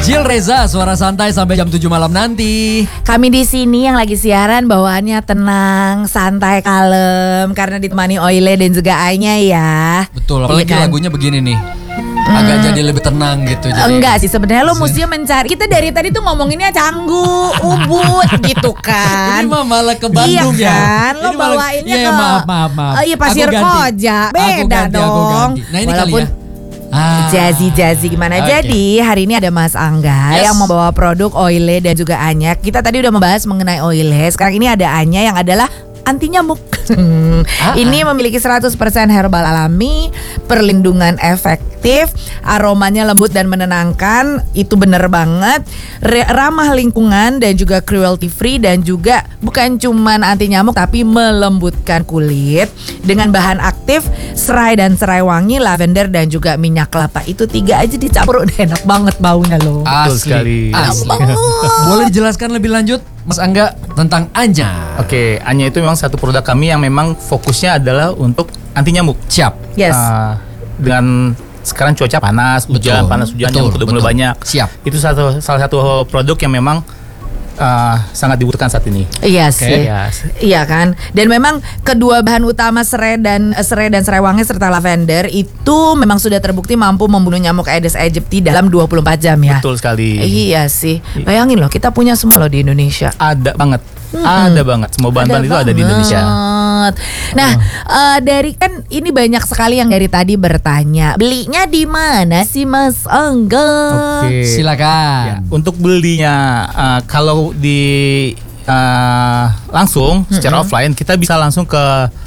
Jill Reza, suara santai sampai jam 7 malam nanti. Kami di sini yang lagi siaran bawaannya tenang, santai, kalem karena ditemani Oile dan juga Anya ya. Betul, apalagi Iya kan? lagunya begini nih. Agak jadi lebih tenang gitu. Jadi. Enggak sih, sebenarnya lo mesti mencari. Kita dari tadi tuh ngomonginnya Canggu, Ubud gitu kan. Ini mah malah ke Bandung iya kan? ya. Lo Ini malah- bawainnya iya, ke maaf. Oh iya, Pasir Aku ganti. Koja. Beda Aku ganti. dong. Nah ini Walaupun kali ya. Jazzy gimana? Oke. Jadi hari ini ada Mas Angga Yes. yang membawa produk Oile dan juga Anya. Kita tadi udah membahas mengenai Oile. Sekarang ini ada Anya yang adalah anti nyamuk. Ini memiliki 100% herbal alami, perlindungan efektif, aromanya lembut dan menenangkan. Itu bener banget. Ramah lingkungan dan juga cruelty free, dan juga bukan cuman anti nyamuk tapi melembutkan kulit dengan bahan aktif serai dan serai wangi, lavender dan juga minyak kelapa. Itu 3 aja dicampur udah enak banget baunya loh. Betul sekali. Asli. Boleh dijelaskan lebih lanjut Mas Angga tentang Anya? Oke, Anya itu memang satu produk kami yang memang fokusnya adalah untuk anti nyamuk. Siap. Yes. Dengan sekarang cuaca panas, hujan, nyamuk udah mulai banyak. Siap. Itu salah satu produk yang memang sangat dibutuhkan saat ini. Iya sih. Yes. Iya kan. Dan memang kedua bahan utama serai dan serai wangi serta lavender itu memang sudah terbukti mampu membunuh nyamuk Aedes aegypti dalam 24 jam ya. Betul sekali. Iya sih. Bayangin loh, kita punya semua loh di Indonesia. Ada banget. Ada banget. Semua bahan-bahan itu ada di Indonesia. Nah, dari kan ini banyak sekali yang dari tadi bertanya, belinya di mana sih Mas Angga? Oke. Silakan. Ya, untuk belinya kalau di langsung secara offline kita bisa langsung ke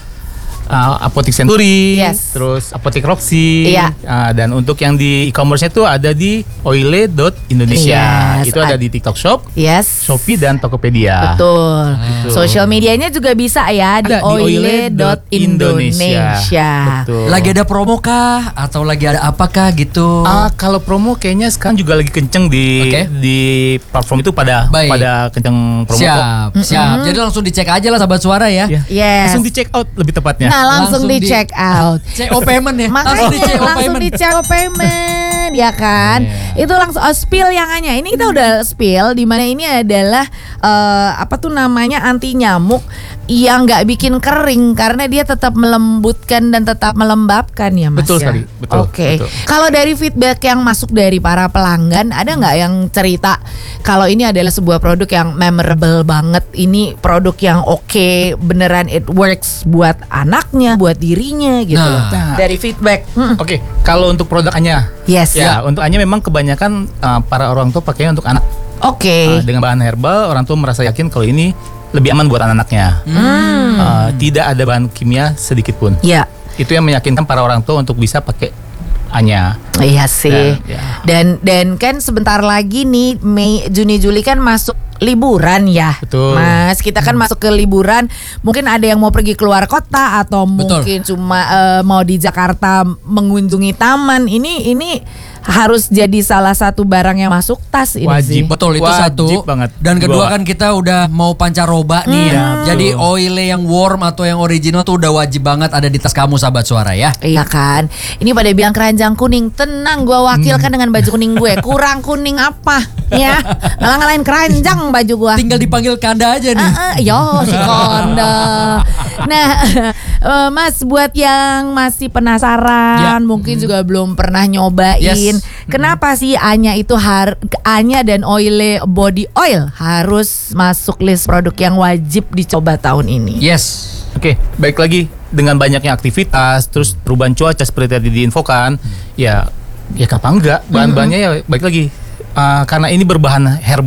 Apotik Century, Yes. terus Apotik Roxy, Iya. Dan untuk yang di e-commerce itu ada di oile.indonesia. Yes. Itu ada di TikTok Shop, Yes. Shopee dan Tokopedia. Betul. Social medianya juga bisa ya di Ada di oile.indonesia. Betul. Lagi ada promo kah? Atau lagi ada apakah gitu? Kalau promo kayaknya sekarang juga lagi kenceng di Oke. di platform itu pada Baik. kenceng promo kok. Siap. Jadi langsung dicek aja lah sahabat suara ya. Ya. Yes. Langsung di check out lebih tepatnya. Nah, langsung di check out. CO payment ya. Makanya CO langsung di CO payment ya kan. Yeah. Itu langsung spill yang hanya. Ini kita udah spill di mana ini adalah apa tuh namanya, anti nyamuk yang nggak bikin kering karena dia tetap melembutkan dan tetap melembabkan ya Mas. Betul ya? sekali, betul, Oke. betul. Kalau dari feedback yang masuk dari para pelanggan, ada nggak yang cerita kalau ini adalah sebuah produk yang memorable banget, ini produk yang oke, beneran it works buat anaknya, buat dirinya gitu. Nah. Dari feedback. Oke, kalau untuk produk Anya, Yes. ya untuk Anya memang kebanyakan para orang tua pakainya untuk anak. Oke. Dengan bahan herbal, orang tua merasa yakin kalau ini lebih aman buat anak-anaknya. Tidak ada bahan kimia sedikit pun. Ya. Itu yang meyakinkan para orang tua untuk bisa pakai Anya. Iya sih. Ya. Dan kan sebentar lagi nih Mei, Juni, Juli kan masuk liburan ya. Betul. Mas, kita kan masuk ke liburan. Mungkin ada yang mau pergi keluar kota atau Betul. mungkin cuma mau di Jakarta mengunjungi taman. Ini harus jadi salah satu barang yang masuk tas ini sih. Wajib. Betul, itu Wajib satu. banget Dan kedua dibawa. kan kita udah mau pancaroba nih ya. Jadi oile yang warm atau yang original tuh udah wajib banget ada di tas kamu sahabat suara ya. Iya kan. Ini pada bilang keranjang kuning. Tenang, gue wakilkan dengan baju kuning gue. Kurang kuning apa? Ya, ngalah-ngalahin keranjang baju gue. Tinggal dipanggil Kanda aja nih. Yo si Konda. Nah, Mas, buat yang masih penasaran, mungkin juga belum pernah nyobain. Yes. Kenapa sih Anya itu Anya dan Oile Body Oil harus masuk list produk yang wajib dicoba tahun ini? Yes. Oke, baik lagi dengan banyaknya aktivitas, terus perubahan cuaca seperti tadi diinfokan, ya kenapa enggak? Bahan-bahannya ya baik lagi karena ini berbahan herbal.